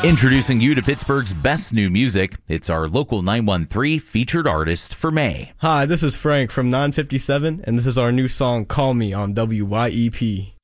Introducing you to Pittsburgh's best new music. It's our Local 913 featured artist for May. Hi, this is Frank from 957, and this is our new song, Call Me, on WYEP.